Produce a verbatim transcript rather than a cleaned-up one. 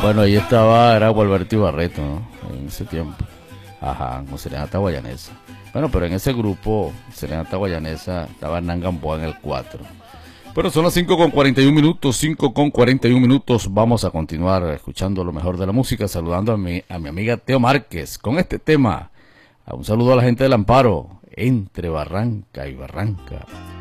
Bueno, ahí estaba, era Gualberto Ibarreto, ¿no? En ese tiempo. Ajá, con Serenata Guayanesa. Bueno, pero en ese grupo, Serenata Guayanesa, estaba Hernán Gamboa en el cuatro. Pero son las cinco con cuarenta y un minutos, cinco con cuarenta y un minutos. Vamos a continuar escuchando lo mejor de la música, saludando a mi, a mi amiga Teo Márquez con este tema. Un saludo a la gente del Amparo, entre Barranca y Barranca.